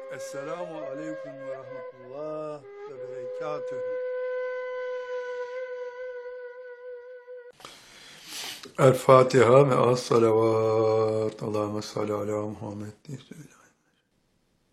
Esselamu aleyküm ve rahmetullah ve berekatühü. El Fatiha ve as salavat. Allahümme salli ala Muhammed diye söyle.